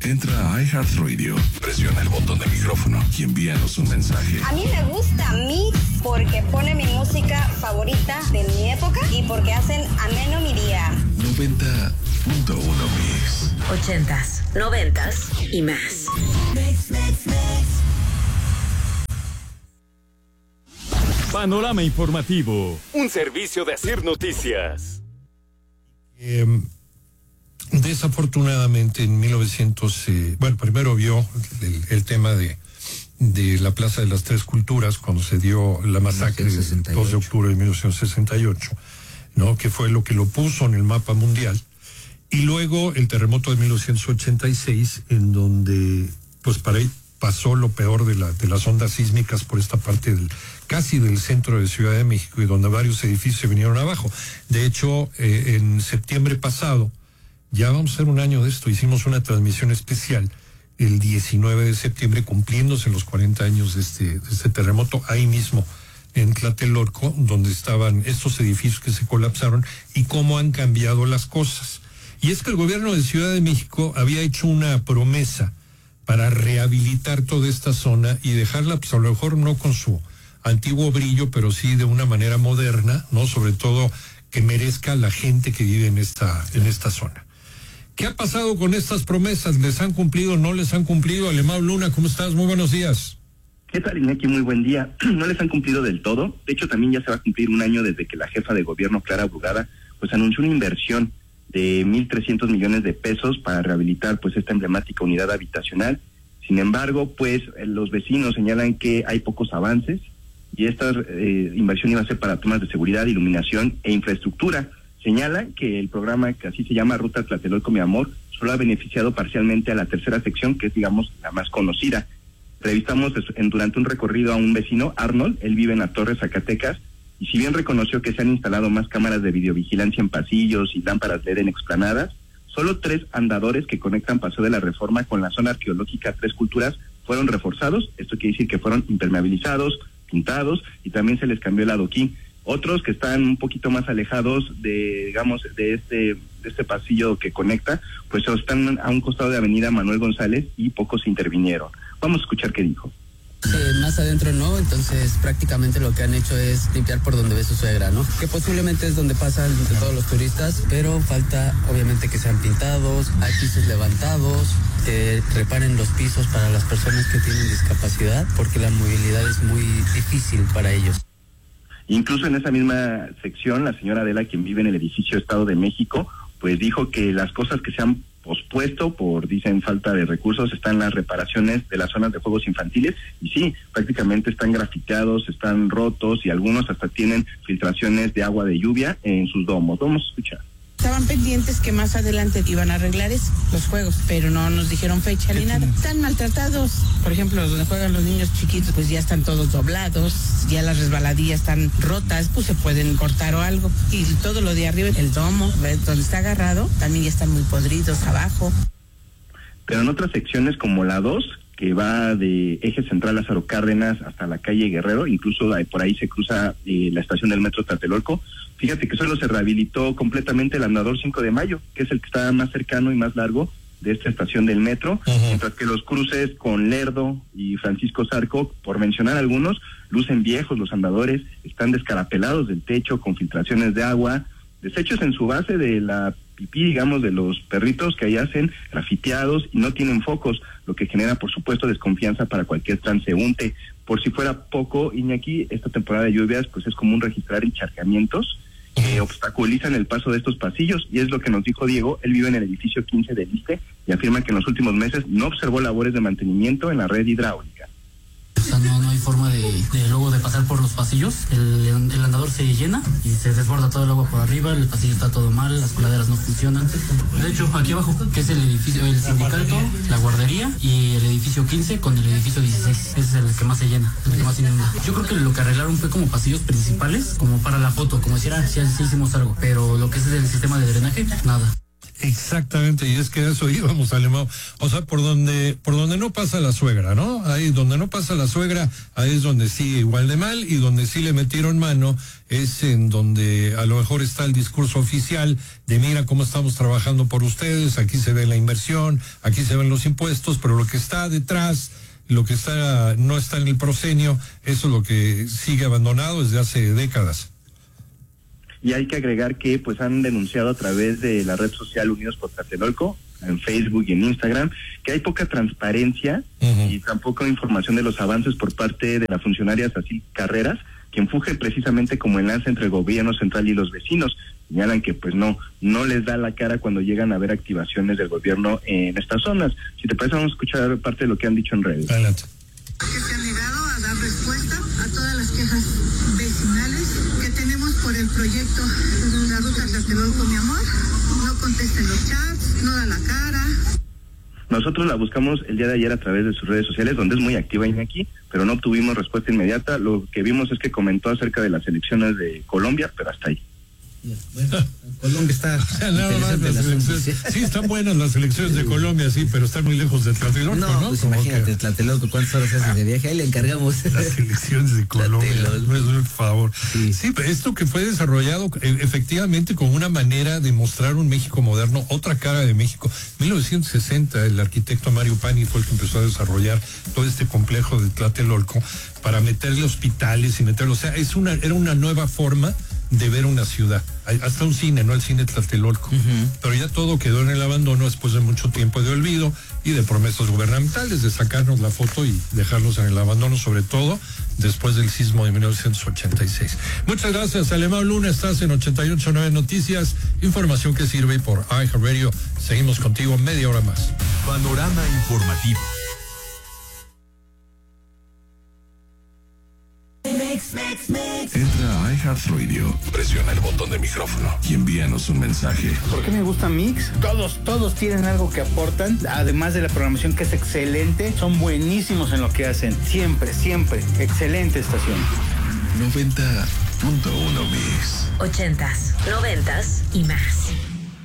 Entra a iHeartRadio, presiona el botón de micrófono y envíanos un mensaje. A mí me gusta Mix porque pone mi música favorita de mi época y porque hacen ameno mi día. 90.1 Mix. 80s, 90s y más. Panorama Informativo, un servicio de Asir Noticias. Desafortunadamente en 1900, primero vio el tema de la Plaza de las Tres Culturas cuando se dio la masacre del 2 de octubre de 1968, ¿no? Que fue lo que lo puso en el mapa mundial. Y luego el terremoto de 1986, en donde pues para ahí pasó lo peor de las ondas sísmicas por esta parte casi del centro de Ciudad de México, y donde varios edificios se vinieron abajo. De hecho, en septiembre pasado, ya vamos a hacer un año de esto, hicimos una transmisión especial el 19 de septiembre, cumpliéndose los 40 años de este terremoto, ahí mismo en Tlatelolco, donde estaban estos edificios que se colapsaron, y cómo han cambiado las cosas. Y es que el gobierno de Ciudad de México había hecho una promesa para rehabilitar toda esta zona y dejarla, pues a lo mejor no con su antiguo brillo, pero sí de una manera moderna, ¿no? Sobre todo que merezca la gente que vive en esta zona. ¿Qué ha pasado con estas promesas? ¿Les han cumplido, no les han cumplido? Alemão Luna, ¿cómo estás? Muy buenos días. ¿Qué tal, Iñaki? Muy buen día. No les han cumplido del todo. De hecho, también ya se va a cumplir un año desde que la jefa de gobierno, Clara Brugada, pues anunció una inversión de 1,300 millones de pesos para rehabilitar pues esta emblemática unidad habitacional. Sin embargo, pues los vecinos señalan que hay pocos avances y esta inversión iba a ser para temas de seguridad, iluminación e infraestructura. Señalan que el programa, que así se llama Ruta Tlatelolco Mi Amor, solo ha beneficiado parcialmente a la tercera sección, que es, digamos, la más conocida. Entrevistamos durante un recorrido a un vecino, Arnold. Él vive en la Torre, Zacatecas, y si bien reconoció que se han instalado más cámaras de videovigilancia en pasillos y lámparas LED en explanadas, solo 3 andadores que conectan Paseo de la Reforma con la zona arqueológica Tres Culturas fueron reforzados. Esto quiere decir que fueron impermeabilizados, pintados, y también se les cambió el adoquín. Otros que están un poquito más alejados de este pasillo que conecta, pues están a un costado de Avenida Manuel González, y pocos intervinieron. Vamos a escuchar qué dijo. Más adentro no, entonces prácticamente lo que han hecho es limpiar por donde ve su suegra, ¿no? Que posiblemente es donde pasan todos los turistas, pero falta obviamente que sean pintados, hay pisos levantados, que reparen los pisos para las personas que tienen discapacidad, porque la movilidad es muy difícil para ellos. Incluso en esa misma sección, la señora Adela, quien vive en el edificio Estado de México, pues dijo que las cosas que se han pospuesto por, dicen, falta de recursos, están las reparaciones de las zonas de juegos infantiles, y sí, prácticamente están grafiteados, están rotos, y algunos hasta tienen filtraciones de agua de lluvia en sus domos. Vamos a escuchar. Estaban pendientes que más adelante iban a arreglar los juegos, pero no nos dijeron fecha ni nada. Están maltratados. Por ejemplo, donde juegan los niños chiquitos, pues ya están todos doblados, ya las resbaladillas están rotas, pues se pueden cortar o algo. Y todo lo de arriba, el domo, donde está agarrado, también ya están muy podridos abajo. Pero en otras secciones como la 2, que va de Eje Central Lázaro Cárdenas hasta la calle Guerrero, incluso por ahí se cruza la estación del metro Tlatelolco. Fíjate que solo se rehabilitó completamente el andador 5 de Mayo, que es el que está más cercano y más largo de esta estación del metro, mientras que los cruces con Lerdo y Francisco Zarco, por mencionar algunos, lucen viejos los andadores, están descarapelados del techo con filtraciones de agua, desechos en su base de la pipí, digamos, de los perritos que ahí hacen, grafiteados, y no tienen focos, lo que genera, por supuesto, desconfianza para cualquier transeúnte. Por si fuera poco, Iñaki, esta temporada de lluvias, pues es común registrar encharcamientos que obstaculizan el paso de estos pasillos, y es lo que nos dijo Diego. Él vive en el edificio 15 del ISSSTE y afirma que en los últimos meses no observó labores de mantenimiento en la red hidráulica. O sea, no hay forma de luego de pasar por los pasillos. El andador se llena y se desborda todo el agua por arriba, el pasillo está todo mal, las coladeras no funcionan. De hecho, aquí abajo, que es el edificio, el sindicato, la guardería y el edificio 15 con el edificio 16. Ese es el que más se llena, el que más inunda. Yo creo que lo que arreglaron fue como pasillos principales, como para la foto, como decir, sí hicimos algo. Pero lo que es el sistema de drenaje, nada. Exactamente, y es que eso íbamos, Alemão. O sea, por donde no pasa la suegra, ¿no? Ahí donde no pasa la suegra, ahí es donde sigue igual de mal, y donde sí le metieron mano es en donde a lo mejor está el discurso oficial de mira cómo estamos trabajando por ustedes, aquí se ve la inversión, aquí se ven los impuestos, pero lo que está detrás, lo que no está en el proscenio, eso es lo que sigue abandonado desde hace décadas. Y hay que agregar que pues han denunciado a través de la red social Unidos por Tlatelolco, en Facebook y en Instagram, que hay poca transparencia y tampoco información de los avances por parte de la funcionaria Sacil Carreras, quien funge precisamente como enlace entre el gobierno central y los vecinos. Señalan que pues no les da la cara cuando llegan a ver activaciones del gobierno en estas zonas. Si te parece, vamos a escuchar parte de lo que han dicho en redes. Adelante. Que se ha negado a dar respuesta a todas las quejas vecinales que tenemos por el proyecto de la ruta Tlatelolco, mi amor. No contesta en los chats, no da la cara. Nosotros la buscamos el día de ayer a través de sus redes sociales, donde es muy activa Iñaki, pero no obtuvimos respuesta inmediata. Lo que vimos es que comentó acerca de las elecciones de Colombia, pero hasta ahí. Bueno, Colombia está sí, están buenas las elecciones de Colombia, sí, pero están muy lejos de Tlatelolco, ¿no? Pues imagínate, Tlatelolco, ¿cuántas horas haces de viaje? Ahí le encargamos. Las elecciones de Colombia, por favor. Sí, pero esto que fue desarrollado efectivamente como una manera de mostrar un México moderno, otra cara de México. 1960, el arquitecto Mario Pani fue el que empezó a desarrollar todo este complejo de Tlatelolco para meterle hospitales y meterlo, o sea, era una nueva forma de ver una ciudad, hasta un cine, no el cine Tlatelolco, pero ya todo quedó en el abandono después de mucho tiempo de olvido y de promesas gubernamentales de sacarnos la foto y dejarlos en el abandono, sobre todo después del sismo de 1986. Muchas gracias, Alemão Luna, estás en 88.9 Noticias, información que sirve por iHeartRadio. Seguimos contigo media hora más. Panorama informativo. Entra a iHeartRadio, presiona el botón de micrófono y envíanos un mensaje. ¿Por qué me gusta Mix? Todos tienen algo que aportan, además de la programación que es excelente, son buenísimos en lo que hacen, siempre, excelente estación. 90.1 Mix. 80s, 90s y más.